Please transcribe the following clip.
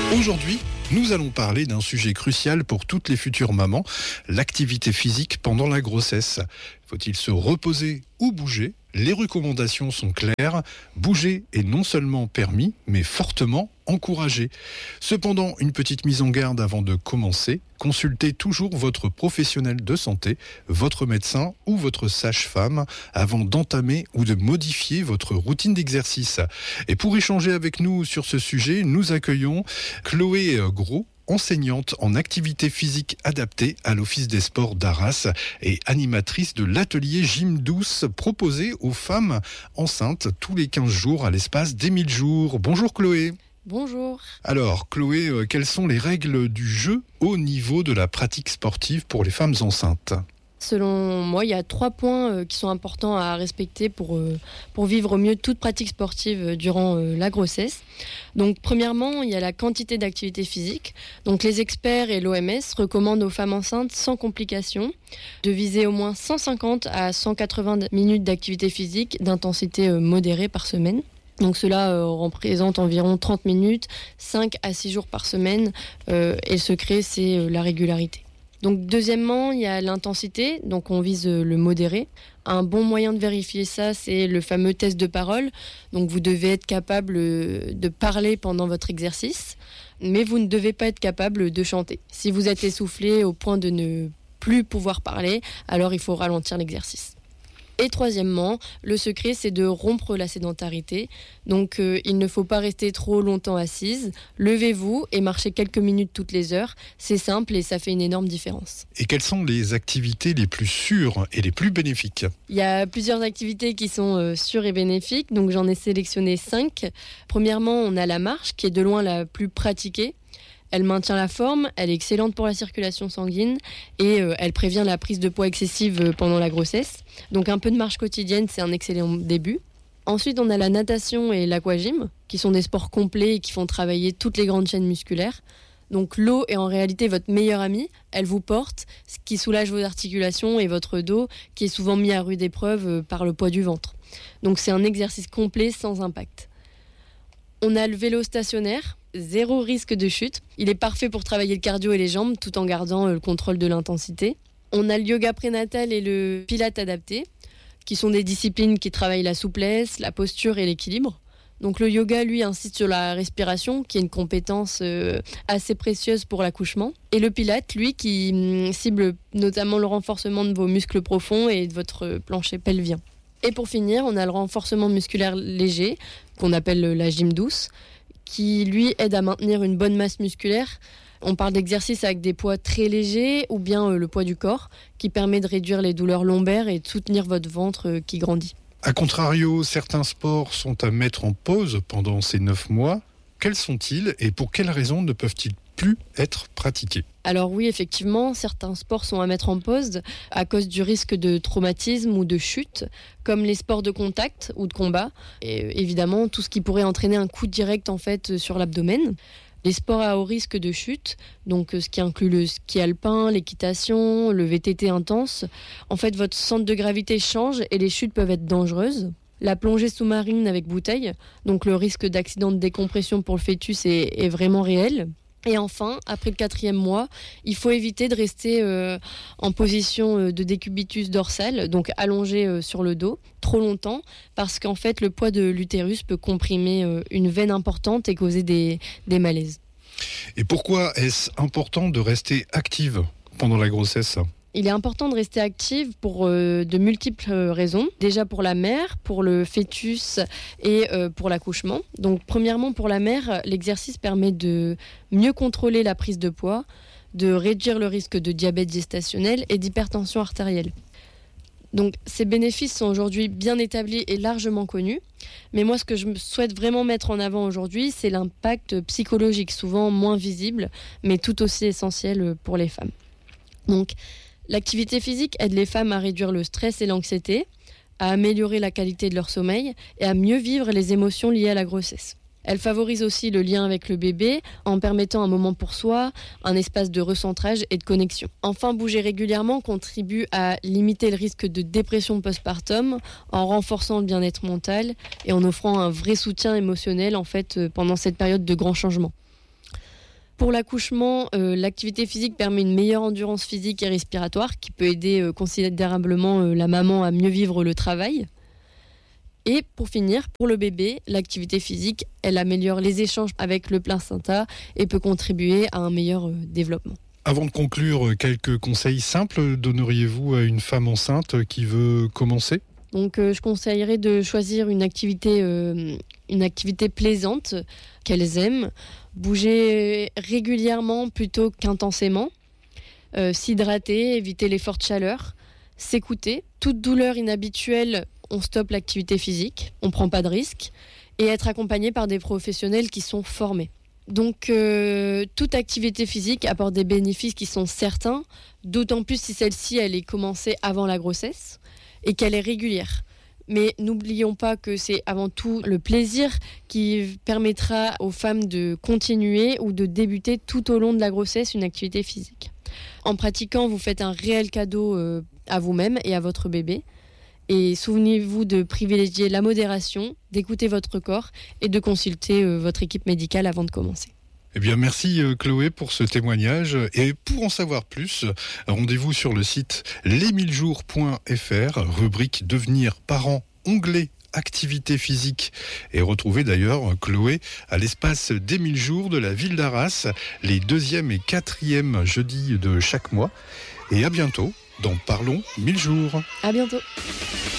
Aujourd'hui, nous allons parler d'un sujet crucial pour toutes les futures mamans, l'activité physique pendant la grossesse. Faut-il se reposer ou bouger ? Les recommandations sont claires. Bouger est non seulement permis, mais fortement encouragé. Cependant, une petite mise en garde avant de commencer. Consultez toujours votre professionnel de santé, votre médecin ou votre sage-femme avant d'entamer ou de modifier votre routine d'exercice. Et pour échanger avec nous sur ce sujet, nous accueillons Chloé Gros, enseignante en activité physique adaptée à l'Office des sports d'Arras et animatrice de l'atelier Gym Douce proposé aux femmes enceintes tous les 15 jours à l'espace des 1000 jours. Bonjour Chloé. Bonjour. Alors Chloé, quelles sont les règles du jeu au niveau de la pratique sportive pour les femmes enceintes ? Selon moi, il y a 3 points qui sont importants à respecter pour vivre au mieux toute pratique sportive durant la grossesse. Donc, premièrement, il y a la quantité d'activité physique. Donc, les experts et l'OMS recommandent aux femmes enceintes sans complications de viser au moins 150 à 180 minutes d'activité physique d'intensité modérée par semaine. Donc cela représente environ 30 minutes, 5 à 6 jours par semaine. Et le secret, c'est la régularité. Donc deuxièmement, il y a l'intensité, donc on vise le modéré. Un bon moyen de vérifier ça, c'est le fameux test de parole. Donc vous devez être capable de parler pendant votre exercice, mais vous ne devez pas être capable de chanter. Si vous êtes essoufflé au point de ne plus pouvoir parler, alors il faut ralentir l'exercice. Et troisièmement, le secret, c'est de rompre la sédentarité. Donc, il ne faut pas rester trop longtemps assise. Levez-vous et marchez quelques minutes toutes les heures. C'est simple et ça fait une énorme différence. Et quelles sont les activités les plus sûres et les plus bénéfiques ? Il y a plusieurs activités qui sont sûres et bénéfiques. Donc, j'en ai sélectionné 5. Premièrement, on a la marche, qui est de loin la plus pratiquée. Elle maintient la forme, elle est excellente pour la circulation sanguine et elle prévient la prise de poids excessive pendant la grossesse. Donc un peu de marche quotidienne, c'est un excellent début. Ensuite, on a la natation et l'aquagym, qui sont des sports complets et qui font travailler toutes les grandes chaînes musculaires. Donc l'eau est en réalité votre meilleure amie, elle vous porte, ce qui soulage vos articulations et votre dos, qui est souvent mis à rude épreuve par le poids du ventre. Donc c'est un exercice complet sans impact. On a le vélo stationnaire. 0 risque de chute. Il est parfait pour travailler le cardio et les jambes tout en gardant le contrôle de l'intensité. On a le yoga prénatal et le pilate adapté, qui sont des disciplines qui travaillent la souplesse, la posture et l'équilibre. Donc le yoga, lui, insiste sur la respiration, qui est une compétence assez précieuse pour l'accouchement. Et le pilate, lui, qui cible notamment le renforcement de vos muscles profonds et de votre plancher pelvien. Et pour finir, on a le renforcement musculaire léger, qu'on appelle la gym douce, qui lui aide à maintenir une bonne masse musculaire. On parle d'exercices avec des poids très légers ou bien le poids du corps qui permet de réduire les douleurs lombaires et de soutenir votre ventre qui grandit. A contrario, certains sports sont à mettre en pause pendant ces 9 mois. Quels sont-ils et pour quelles raisons ne peuvent-ils plus être pratiqués ? Alors oui, effectivement, certains sports sont à mettre en pause à cause du risque de traumatisme ou de chute, comme les sports de contact ou de combat, et évidemment tout ce qui pourrait entraîner un coup direct en fait sur l'abdomen. Les sports à haut risque de chute, donc ce qui inclut le ski alpin, l'équitation, le VTT intense, en fait votre centre de gravité change et les chutes peuvent être dangereuses. La plongée sous-marine avec bouteille, donc le risque d'accident de décompression pour le fœtus est vraiment réel. Et enfin, après le 4e mois, il faut éviter de rester en position de décubitus dorsal, donc allongé sur le dos, trop longtemps, parce qu'en fait, le poids de l'utérus peut comprimer une veine importante et causer des malaises. Et pourquoi est-ce important de rester active pendant la grossesse ? Il est important de rester active pour de multiples raisons. Déjà pour la mère, pour le fœtus et pour l'accouchement. Donc premièrement pour la mère, l'exercice permet de mieux contrôler la prise de poids, de réduire le risque de diabète gestationnel et d'hypertension artérielle. Donc ces bénéfices sont aujourd'hui bien établis et largement connus. Mais moi ce que je souhaite vraiment mettre en avant aujourd'hui, c'est l'impact psychologique, souvent moins visible, mais tout aussi essentiel pour les femmes. Donc l'activité physique aide les femmes à réduire le stress et l'anxiété, à améliorer la qualité de leur sommeil et à mieux vivre les émotions liées à la grossesse. Elle favorise aussi le lien avec le bébé en permettant un moment pour soi, un espace de recentrage et de connexion. Enfin, bouger régulièrement contribue à limiter le risque de dépression postpartum en renforçant le bien-être mental et en offrant un vrai soutien émotionnel en fait pendant cette période de grands changements. Pour l'accouchement, l'activité physique permet une meilleure endurance physique et respiratoire qui peut aider considérablement la maman à mieux vivre le travail. Et pour finir, pour le bébé, l'activité physique, elle améliore les échanges avec le placenta et peut contribuer à un meilleur développement. Avant de conclure, quelques conseils simples donneriez-vous à une femme enceinte qui veut commencer ? Donc je conseillerais de choisir une activité plaisante qu'elles aiment, bouger régulièrement plutôt qu'intensément, s'hydrater, éviter les fortes chaleurs, s'écouter. Toute douleur inhabituelle, on stoppe l'activité physique, on ne prend pas de risques, et être accompagné par des professionnels qui sont formés. Donc toute activité physique apporte des bénéfices qui sont certains, d'autant plus si celle-ci elle est commencée avant la grossesse et qu'elle est régulière. Mais n'oublions pas que c'est avant tout le plaisir qui permettra aux femmes de continuer ou de débuter tout au long de la grossesse une activité physique. En pratiquant, vous faites un réel cadeau à vous-même et à votre bébé. Et souvenez-vous de privilégier la modération, d'écouter votre corps et de consulter votre équipe médicale avant de commencer. Eh bien, merci Chloé pour ce témoignage. Et pour en savoir plus, rendez-vous sur le site les1000jours.fr, rubrique Devenir parent, onglet activité physique. Et retrouvez d'ailleurs Chloé à l'espace des 1000 jours de la ville d'Arras, les 2e et 4e jeudis de chaque mois. Et à bientôt dans Parlons 1000 jours. À bientôt.